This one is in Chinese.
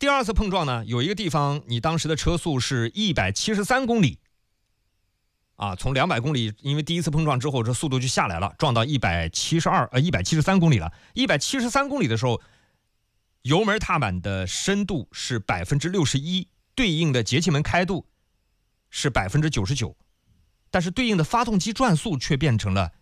第二次碰撞呢，有一个地方你当时的车速是173公里啊，从200公里，因为第一次碰撞之后这速度就下来了，撞到173公里了。173公里的时候，油门踏板的深度是61%，对应的节气门开度是99%，但是对应的发动机转速却变成了